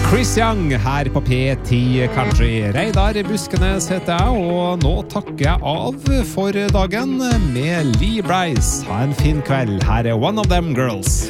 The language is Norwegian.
Chris Young her på P10 Country. Reidar Buskenes heter jeg, og nå takker jeg av for dagen med Lee Bryce. Ha en fin kveld. Her er One of Them Girls.